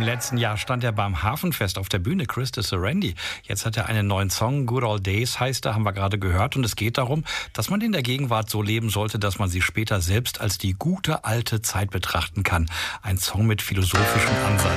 letzten Jahr stand er beim Hafenfest auf der Bühne, Chris de Serendi. Jetzt hat er einen neuen Song, Good Old Days heißt er, haben wir gerade gehört. Und es geht darum, dass man in der Gegenwart so leben sollte, dass man sie später selbst als die gute alte Zeit betrachten kann. Ein Song mit philosophischem Ansatz.